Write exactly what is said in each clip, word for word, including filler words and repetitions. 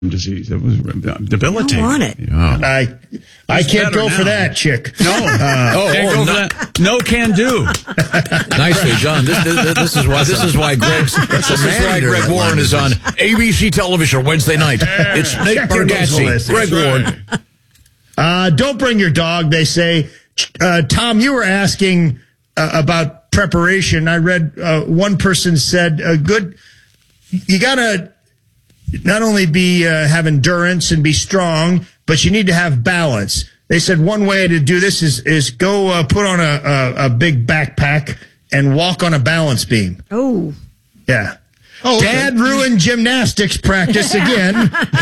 disease. It was debilitating. I want it. Yeah. I I can't go now. for that, chick. No. Uh, Oh, can't oh, go not- for that. No can do. Nicely, John. This, this, this is why. This is why Greg's. This is why Greg Warren is on A B C television Wednesday night. It's Nate Check your Bargatze, list. Greg That's Warren. Uh, don't bring your dog, they say. Uh, Tom, you were asking uh, about preparation. I read uh, one person said, a good, you got to not only be uh, have endurance and be strong, but you need to have balance. They said one way to do this is is go uh, put on a, a, a big backpack and walk on a balance beam. Oh. Yeah. Oh, okay. Dad ruined gymnastics practice again.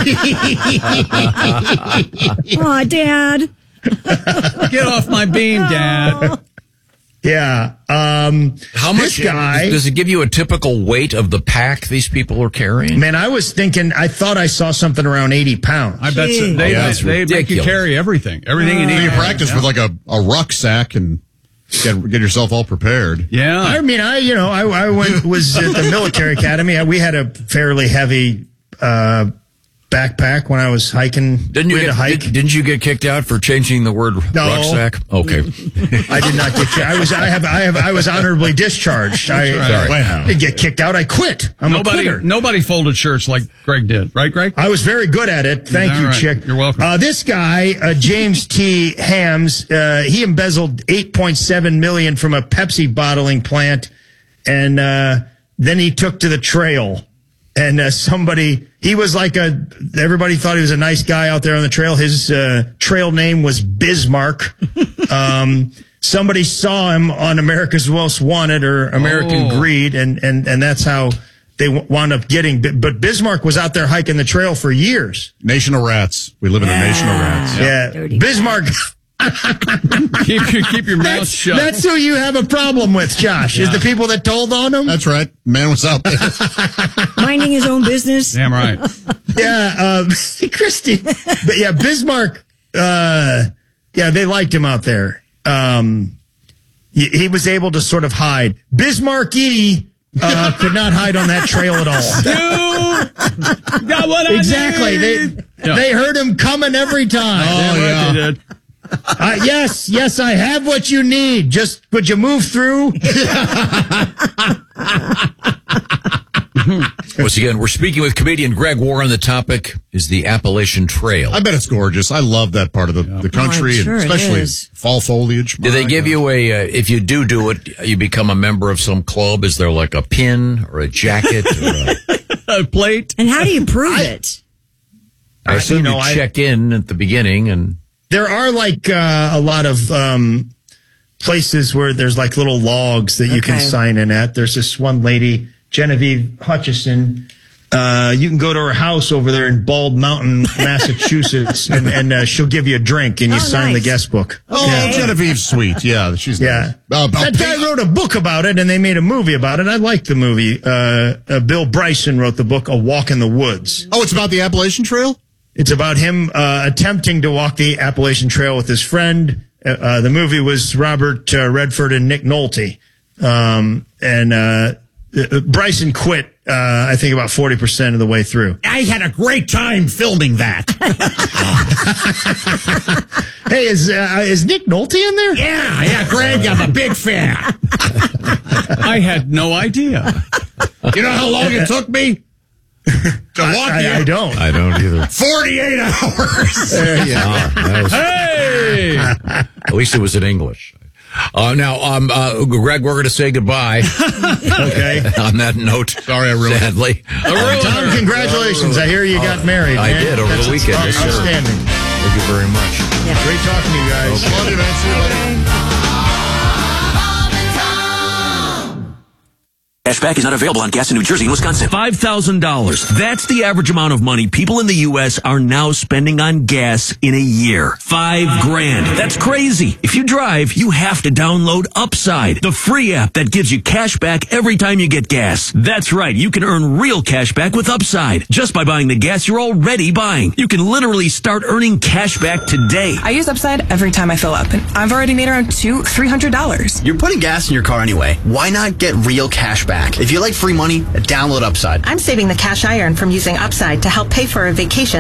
Aw, Dad. Get off my beam, Dad. Yeah. Um, How this much guy, does it give you a typical weight of the pack these people are carrying? man, I was thinking, I thought I saw something around eighty pounds. I bet Jeez. they, Yeah, they, it's they make you ridiculous. carry everything. Everything you need. You practice with like a, a rucksack and get, get yourself all prepared. Yeah. I mean, I, you know, I, I went, was at the military academy. We had a fairly heavy, uh, backpack when I was hiking. Didn't you we had get, to hike. did, didn't you get kicked out for changing the word No. rucksack? Okay. I did not get. I was. I have. I have. I was honorably discharged. I, Sorry. I didn't get kicked out. I quit. I'm a Nobody, quitter. nobody folded shirts like Greg did, right, Greg? I was very good at it. Thank All you, right. Chick. You're welcome. Uh, this guy, uh, James T. Hams, uh, he embezzled eight point seven million dollars from a Pepsi bottling plant, and uh, then he took to the trail. And uh, somebody, he was like a, everybody thought he was a nice guy out there on the trail. His uh, trail name was Bismarck. um, somebody saw him on America's Most Wanted or American Oh. Greed, and, and, and that's how they w- wound up getting. But Bismarck was out there hiking the trail for years. Nation of rats. We live in a nation of rats. Yeah, Dirty Bismarck. keep, your- keep your mouth That's, shut. that's who you have a problem with, Josh. Is the people that told on him? That's right. Man was out there. Minding his own business. Damn right. Yeah, uh, Christy. But yeah, Bismarck, uh, yeah, they liked him out there. Um, he, he was able to sort of hide. Bismarck E. Uh, could not hide on that trail at all. You got what I Exactly. They, need. Yeah. they heard him coming every time. Damn right yeah. they did. Uh, yes, yes, I have what you need. Just would you move through? Once again, we're speaking with comedian Greg Warren. The topic is the Appalachian Trail. I bet it's gorgeous. I love that part of the, the country, Oh, I'm sure it and especially is. fall foliage. Do they My give God. you a, uh, if you do do it, you become a member of some club? Is there like a pin or a jacket? Or a, A plate. And how do you prove it? I assume you know, you I- check in at the beginning and There are like uh, a lot of um, places where there's like little logs that you can Okay. sign in at. There's this one lady, Genevieve Hutchison. Uh, you can go to her house over there in Bald Mountain, Massachusetts, and, and uh, she'll give you a drink and you Oh, sign nice. the guest book. Oh, Okay. Genevieve's sweet. Yeah, she's Yeah. nice. Uh, about That guy pink- wrote a book about it, and they made a movie about it. I liked the movie. Uh, uh, Bill Bryson wrote the book, A Walk in the Woods. Oh, it's about the Appalachian Trail? It's about him uh, attempting to walk the Appalachian Trail with his friend. Uh, uh, the movie was Robert uh, Redford and Nick Nolte. Um, and uh, uh, Bryson quit, uh, I think, about forty percent of the way through. I had a great time filming that. Hey, is uh, is Nick Nolte in there? yeah, yeah, Greg, I'm a big fan. I had no idea. You know how long it took me to walk I, here? I don't. I don't either. forty-eight hours. There you go. Ah, that was- Hey! at least it was in English. Uh, now, um, uh, Greg, we're going to say goodbye. Okay. On that note, Sorry, I ruined it. sadly. Uh, Tom, congratulations. I hear you got married. I man. did over That's the weekend. Yes, sir. Outstanding. Thank you very much. Great talking to you guys. Love you, man. See you later. Cashback is not available on gas in New Jersey and Wisconsin. five thousand dollars. That's the average amount of money people in the U S are now spending on gas in a year. Five grand. That's crazy. If you drive, you have to download Upside, the free app that gives you cash back every time you get gas. That's right. You can earn real cash back with Upside just by buying the gas you're already buying. You can literally start earning cash back today. I use Upside every time I fill up, and I've already made around two, three hundred dollars. You're putting gas in your car anyway. Why not get real cash back back. If you like free money, download Upside. I'm saving the cash I earn from using Upside to help pay for a vacation